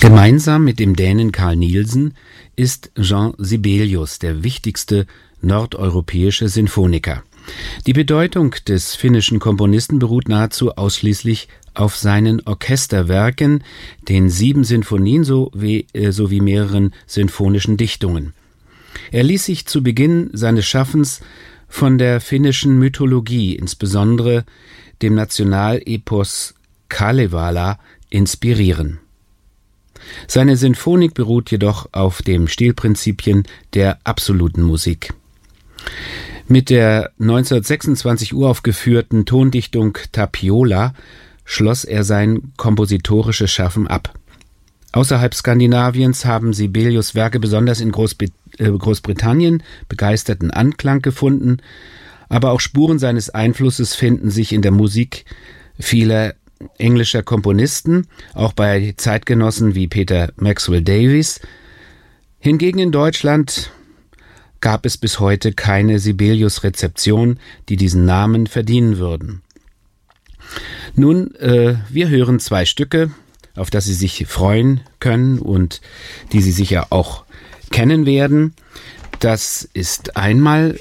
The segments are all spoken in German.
Gemeinsam mit dem Dänen Carl Nielsen ist Jean Sibelius der wichtigste nordeuropäische Sinfoniker. Die Bedeutung des finnischen Komponisten beruht nahezu ausschließlich auf seinen Orchesterwerken, den 7 Sinfonien sowie mehreren sinfonischen Dichtungen. Er ließ sich zu Beginn seines Schaffens von der finnischen Mythologie, insbesondere dem Nationalepos Kalevala, inspirieren. Seine Sinfonik beruht jedoch auf den Stilprinzipien der absoluten Musik. Mit der 1926 uraufgeführten Tondichtung Tapiola schloss er sein kompositorisches Schaffen ab. Außerhalb Skandinaviens haben Sibelius' Werke besonders in Großbritannien begeisterten Anklang gefunden, aber auch Spuren seines Einflusses finden sich in der Musik vieler englischer Komponisten, auch bei Zeitgenossen wie Peter Maxwell Davies. Hingegen in Deutschland gab es bis heute keine Sibelius-Rezeption, die diesen Namen verdienen würden. Nun, wir hören 2 Stücke, auf das Sie sich freuen können und die Sie sicher auch kennen werden. Das ist einmal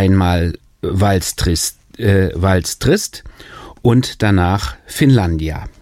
Walz Trist und danach Finlandia.